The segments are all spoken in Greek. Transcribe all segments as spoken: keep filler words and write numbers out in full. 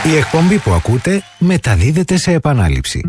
Η εκπομπή που ακούτε μεταδίδεται σε επανάληψη.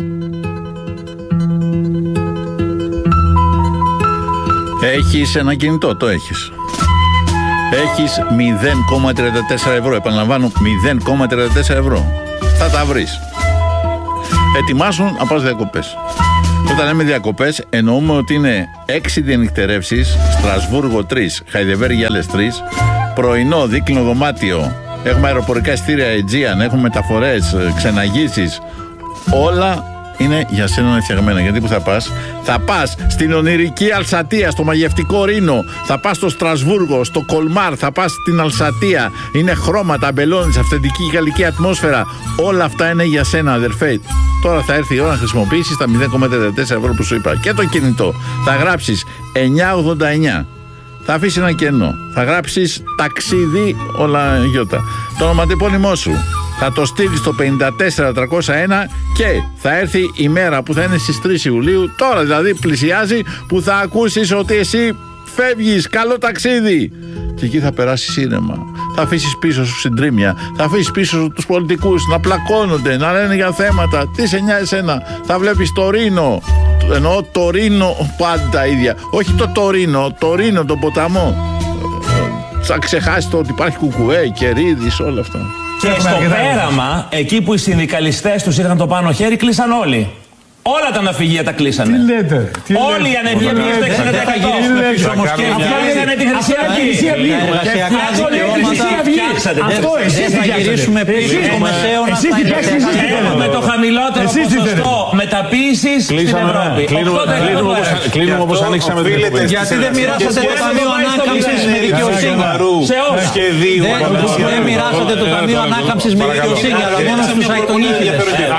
Έχεις ένα κινητό, το έχεις. Έχεις μηδέν κόμμα τριάντα τέσσερα ευρώ, επαναλαμβάνω, μηδέν κόμμα τριάντα τέσσερα ευρώ. Θα τα βρεις. Ετοιμάσουν να πας διακοπές. Όταν λέμε διακοπές, εννοούμε ότι είναι έξι διανυκτερεύσεις, Στρασβούργο τρεις, Χαϊδεβέργη άλλες τρεις, πρωινό, δίκλινο δωμάτιο, έχουμε αεροπορικά εισιτήρια Aegean, έχουμε μεταφορές, ξεναγήσεις, όλα είναι για σένα φτιαγμένα. Γιατί που θα πας? Θα πας στην ονειρική Αλσατία, στο μαγευτικό Ρήνο, θα πας στο Στρασβούργο, στο Κολμάρ, θα πας στην Αλσατία. Είναι χρώματα, μπελώνεις, αυθεντική γαλλική ατμόσφαιρα. Όλα αυτά είναι για σένα, αδερφέ. Τώρα θα έρθει η ώρα να χρησιμοποιήσεις τα μηδέν κόμμα τριάντα τέσσερα ευρώ που σου είπα. Και το κινητό. Θα γράψεις εννιά ογδόντα εννιά. Θα αφήσει ένα κενό. Θα γράψεις ταξίδι, όλα γιώτα. Το ονοματεπώνυμό σου. Θα το στείλεις στο πενήντα τέσσερα τριακόσια ένα και θα έρθει η μέρα που θα είναι στις τρεις Ιουλίου, τώρα δηλαδή πλησιάζει, που θα ακούσεις ότι εσύ φεύγεις, καλό ταξίδι. Και εκεί θα περάσει σίνεμα. Θα αφήσεις πίσω σου συντρίμμια. Θα αφήσεις πίσω σου τους πολιτικούς να πλακώνονται, να λένε για θέματα. Τι σε νοιάζει εσένα? Θα βλέπεις το Ρήνο. Εννοώ το Ρήνο, πάντα ίδια. Όχι το Τωρίνο, το Ρήνο, το ποταμό. Θα ξεχάσει το ότι υπάρχει Κουκουέ, Κερίδης, όλα αυτά. Και στο πέραμα, εκεί που οι συνδικαλιστές τους είχαν το πάνω χέρι, κλείσαν όλοι. Όλα τα ναυπηγεία τα κλείσανε. Τι λέτε? Τι όλοι οι ανεργοί πήγαν στο εξήντα τοις εκατό. Αυτό είναι τη Χρυσή Αυγή. Εργασιακά δικαιώματα. Αυτό εσείς θα γυρίσουμε πίσω στο μεσαίο να Έχουμε το χαμηλότερο ποσοστό μεταποίησης στην Ευρώπη. Κλείνουμε όπως ανοίξαμε την εκπομπή. Γιατί δεν μοιράσατε το Ταμείο Ανάκαμψης με δικαιοσύνη? Σε όλα. Δεν μοιράσατε το Ταμείο Ανάκαμψης με δικαιοσύνη, αλλά μόνο στους ακτονίτιδες.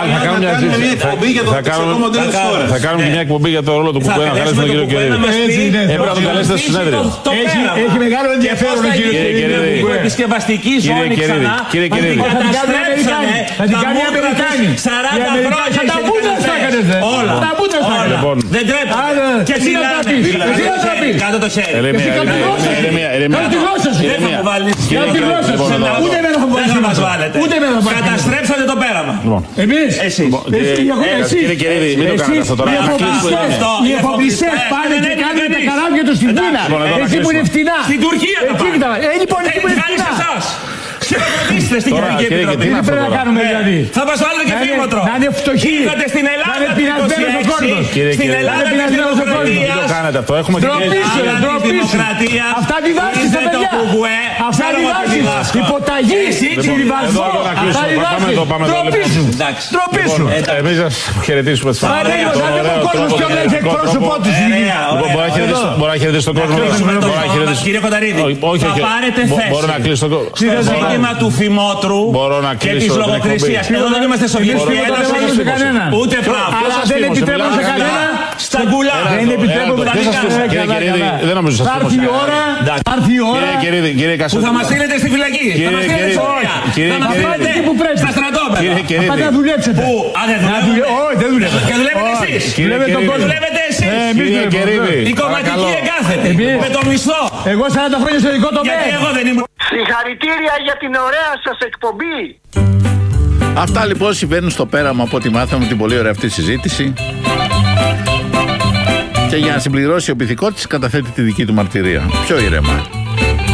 Θα κάνουμε Θα κάνουμε μια εκπομπή για το ρόλο του Κουκουέ, να καλέσουμε τον κύριο Κερίδη. Έπρεπε να τον καλέσετε στο συνέδριο. Έχει μεγάλο ενδιαφέρον ο κύριος Κερίδη. Η επισκευαστική ζώνη ξανά κύριε Κερίδη. Θα την κάνει οι Αμερικάνοι. σαράντα χρόνια. Τα μπούτες θα έκανες. Όλα. Τα μπούτες θα έκανες. Δεν τρέπεται. Και εσύ να τα πεις. Εσύ να τα πεις. Κάτω το χέρι. Εσύ κάτω τη γλώσσα σου. Δεν θα μου βάλεις. Κάτω τη γλώσσα σου. Ούτε εμένα θα Δεν θα μας βάλετε. Ούτε εμένα θα βάλετε. Καταστρέψατε το πέραμα. Εμείς. Εσείς. Κύριε Κερίδη, μην το κάνετε αυτό τώρα. Οι εφοπλιστές πάνε και κάνουν τα καράβια τους στην Κίνα. Εκεί που είναι φτηνά. Στην Τουρκία τα πάνε. Ε, λοιπόν, εκεί που είναι φτηνά. Είστε στην Κεντρική Επιτροπή. Τι πρέπει να κάνουμε δηλαδή? Θα μας βάλετε και φήμοτρο. Να είναι φτωχοί. Ήρθατε στην Ελλάδα. Να είναι πεινασμένος ο κόσμος. Στην Ελλάδα είναι πεινασμένος ο κόσμος. Μην το κάνετε αυτό. Έχουμε δημοκρατία. Αυτά διδάσκεις στα παιδιά. Αυτά διδάσκεις. Υποταγή. Συμβιβασμό. Αυτά διδάσκεις. Ντροπή σου. Ντροπή σου. Εμείς σας χαιρετήσουμε. Παραδείγματος, αν δεν ο κόσμος ποιον έχει εκπρόσωπό του στην κοινωνία. Μπορεί να χαιρετήσει τον κόσμο. Κύριε Κονταρίδη, θα πάρετε θέση. Μπορώ να κλείσω τον κόσμο. Ζήτημα του φημότρου και της λογοκρισίας. Εδώ δεν είμαστε Σοβιετική Ένωση. Ούτε πράγμα. Αλλά δεν επιτρέπουμε σε κανένα. Στα γκουλά. Δεν επιτρέπουμε σε Κύριε Κερίδη, δεν νομίζω σας θα έρθει η ώρα. Θα έρθει η ώρα. Κύριε Κασσό. Που θα μας στείλετε στη φυλακή. Θα μας στείλετε στη Συρία. Θα μας στείλετε εκεί που πρέπει. Στα στρατόπεδα. Κύριε Κερίδη. Θα τα δουλέψετε. Πού? Α, δεν δουλεύετε. Όχι, δεν δουλεύετε. Και δουλεύετε εσείς. Δουλεύετε εσείς. Κύριε Κερίδη. Η κομματική εγκάθετη. Με το μισθό. Εγώ σαράντα χρόνια στο δικό τομέα. Γιατί εγώ δεν ήμουν. Συγχαρητήρια για την ωραία σας εκπομπή. Αυτά λοιπόν συμβαίνουν στο πέραμα, από ό,τι μάθαμε την πολύ ωραία αυτή συζήτηση. Και για να συμπληρώσει ο πυθικότης καταθέτει τη δική του μαρτυρία. Πιο ήρεμα.